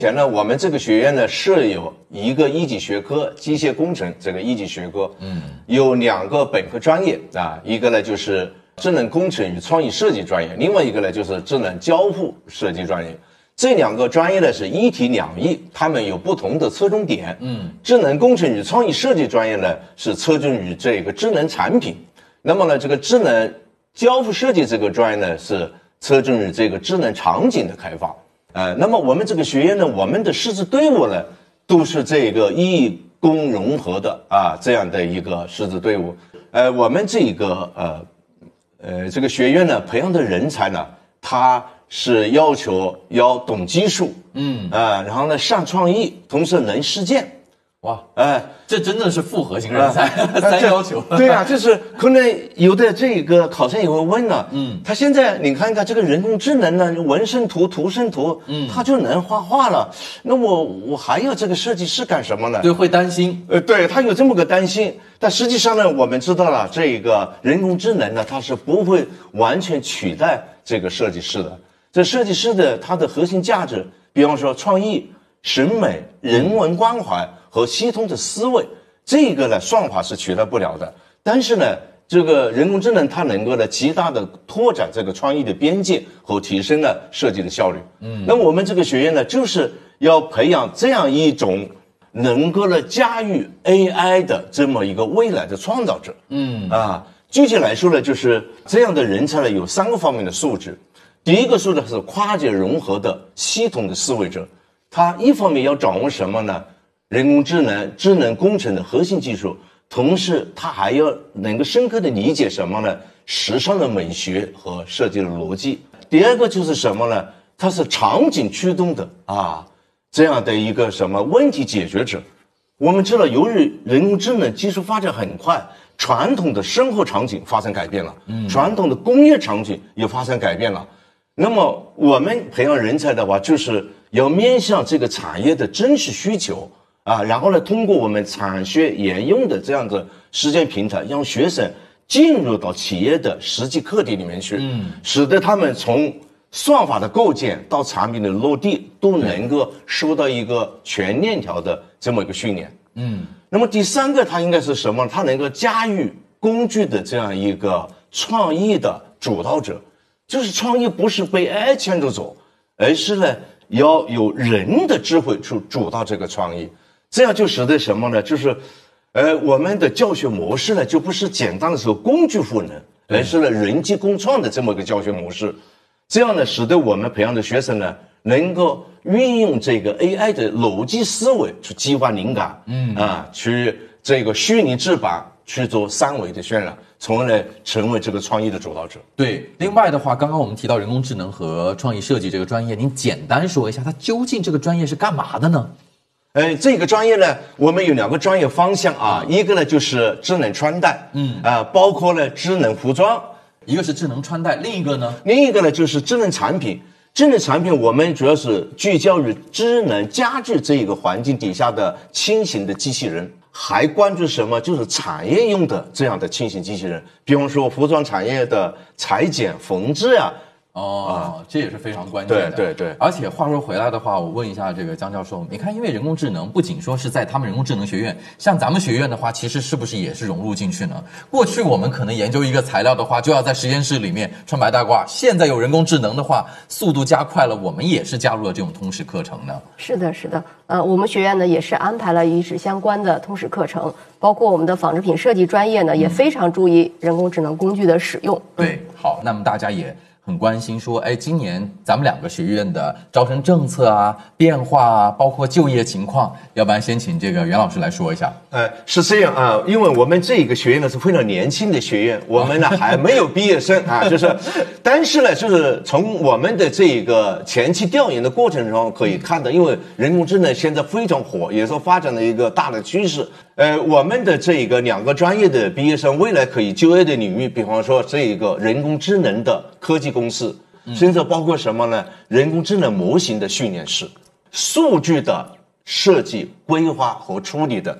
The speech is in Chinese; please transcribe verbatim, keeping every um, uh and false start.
前呢，我们这个学院呢设有一个一级学科机械工程这个一级学科，嗯，有两个本科专业啊，一个呢就是智能工程与创意设计专业，另外一个呢就是智能交互设计专业。这两个专业呢是一体两翼，他们有不同的侧重点。嗯，智能工程与创意设计专业呢是侧重于这个智能产品，那么呢这个智能交互设计这个专业呢是侧重于这个智能场景的开发。呃，那么我们这个学院呢，我们的师资队伍呢，都是这个义工融合的啊，这样的一个师资队伍。呃，我们这个呃呃这个学院呢，培养的人才呢，他是要求要懂技术，嗯啊、呃，然后呢善创意，同时能实践。 哇，哎、呃，这真的是复合型人才， 呃、 三要求。 对啊，就是可能有的这个考生也会问了，嗯，他现在你看看这个人工智能呢，纹身图、图生图，嗯，他就能画画了，那我我还要这个设计师干什么呢？ 对，会担心， 呃，对他有这么个担心，但实际上呢，我们知道了，这个人工智能呢，它是不会完全取代这个设计师的。这设计师的它的核心价值，比方说创意、审美、人文关怀和系统的思维，这个呢算法是取代不了的。但是呢，这个人工智能它能够呢极大的拓展这个创意的边界和提升了设计的效率。嗯，那我们这个学院呢，就是要培养这样一种能够呢驾驭 A I 的这么一个未来的创造者。嗯啊，具体来说呢，就是这样的人才呢有三个方面的素质。第一个素质是跨界融合的系统的思维者，他一方面要掌握什么呢？人工智能、智能工程的核心技术，同时他还要能够深刻的理解什么呢？时尚的美学和设计的逻辑。第二个就是什么呢？它是场景驱动的啊，这样的一个什么问题解决者。我们知道，由于人工智能技术发展很快，传统的生活场景发生改变了，嗯，传统的工业场景也发生改变了。那么我们培养人才的话，就是要面向这个产业的真实需求啊，然后呢，通过我们产学研用的这样的实践平台，让学生进入到企业的实际课题里面去，嗯，使得他们从算法的构建到产品的落地，都能够受到一个全链条的这么一个训练。嗯，那么第三个，它应该是什么？它能够驾驭工具的这样一个创意的主导者。就是创意不是被 A I 牵着走，而是呢要有人的智慧去主导这个创意，这样就使得什么呢？就是，呃，我们的教学模式呢就不是简单的说工具赋能，而是呢人机共创的这么一个教学模式，这样呢使得我们培养的学生呢能够运用这个 A I 的逻辑思维去激发灵感，嗯啊，去这个虚拟制版去做三维的渲染。从而呢成为这个创意的主导者。 对，另外的话，刚刚我们提到人工智能和创意设计这个专业，您简单说一下，它究竟这个专业是干嘛的呢？ 呃，这个专业呢，我们有两个专业方向啊，一个呢就是智能穿戴，嗯啊、呃，包括了智能服装， 一个是智能穿戴，另一个呢， 另一个呢就是智能产品。智能产品我们主要是聚焦于智能家居这一个环境底下的轻型的机器人。还关注什么？就是产业用的这样的轻型机器人，比方说服装产业的裁剪、缝制呀、 啊。哦、啊，这也是非常关键的。 对对对。 而且话说回来的话，我问一下这个江教授，你看，因为人工智能不仅说是在他们人工智能学院，像咱们学院的话，其实是不是也是融入进去呢？过去我们可能研究一个材料的话，就要在实验室里面穿白大褂，现在有人工智能的话，速度加快了，我们也是加入了这种通识课程呢。 是的，是的。呃，我们学院呢也是安排了与之相关的通识课程，包括我们的纺织品设计专业呢，也非常注意人工智能工具的使用。 对，好，那么大家也很关心说，哎，今年咱们两个学院的招生政策啊、变化啊，包括就业情况，要不然先请这个袁老师来说一下。 呃，是这样啊，因为我们这个学院呢是非常年轻的学院，我们呢还没有毕业生啊，就是，但是呢，就是从我们的这个前期调研的过程中可以看到，因为人工智能现在非常火，也是发展的一个大的趋势。呃，我们的这个两个专业的毕业生未来可以就业的领域，比方说这个人工智能的科技公司，甚至包括什么呢？人工智能模型的训练室，数据的设计、规划和处理的